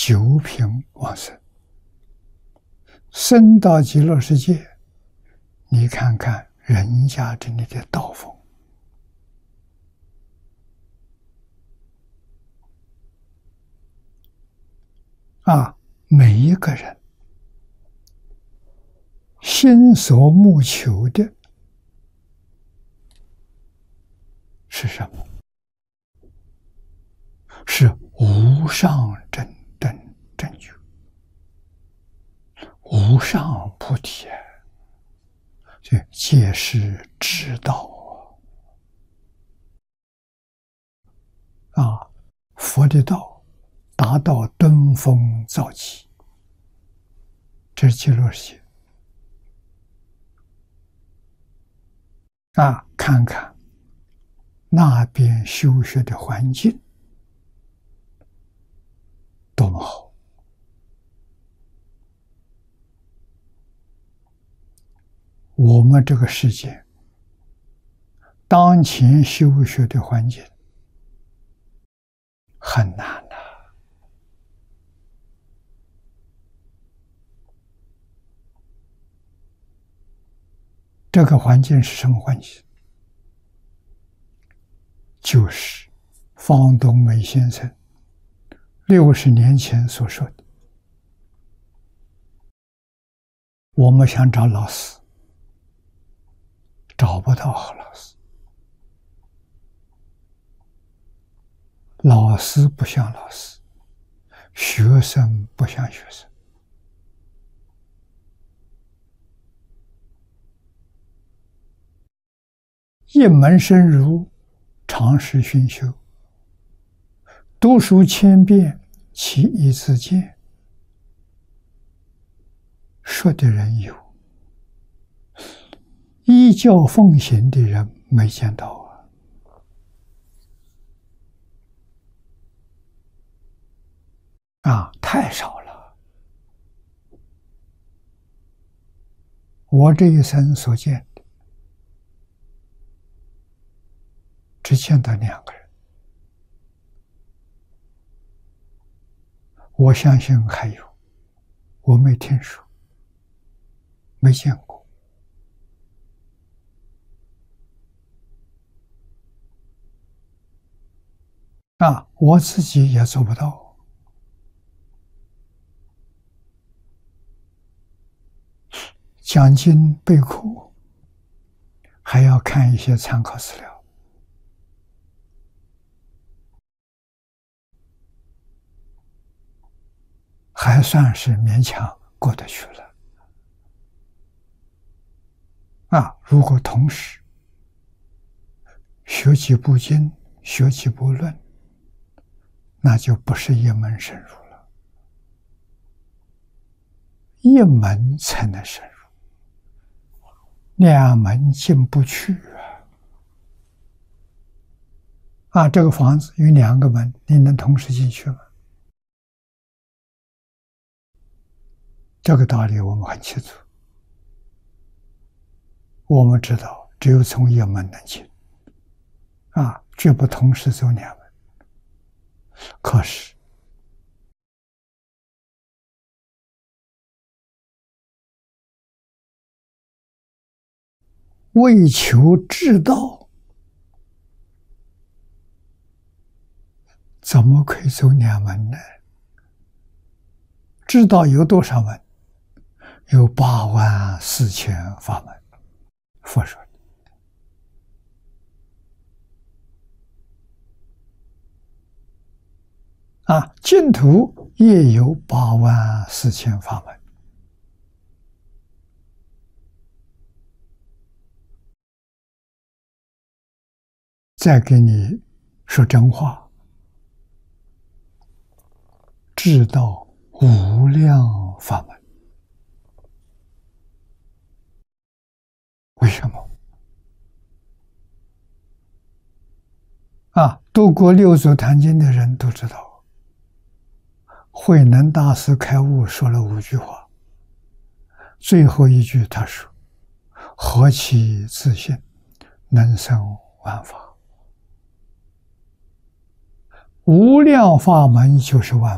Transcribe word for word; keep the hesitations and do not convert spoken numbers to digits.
九品往生，升到极乐世界，你看看人家这里的道风啊，每一个人心所慕求的是什么？是无上正等正觉，无上菩提，这皆是知道啊！佛的道达到登峰造极，这是极乐世界啊！看看那边修学的环境多么好！我们这个世界当前修学的环境很难的。这个环境是什么环境？就是方东美先生六十年前所说的：我们想找老师，找不到好老师，老师不像老师，学生不像学生。一门深入，常识熏修，读书千遍，其义自见。说的人有，依教奉行的人没见到啊！啊，太少了。我这一生所见的，只见到两个人，我相信还有，我没听说，没见过。啊，我自己也做不到。讲经备课，还要看一些参考资料。还算是勉强过得去了啊！如果同时学几部经，学几部论，那就不是一门深入了。一门才能深入，两门进不去啊！啊，这个房子有两个门，你能同时进去吗？这个道理我们很清楚，我们知道只有从一门能进，啊，绝不同时走两门。可是为求知道，怎么可以走两门呢？知道有多少门？有八万四千法门，佛说的。啊，净土也有八万四千法门。再给你说真话，知道无量法门。为什么？啊，读过六祖坛经的人都知道，慧能大师开悟说了五句话，最后一句他说：“何其自信，能生万法。”无量法门就是万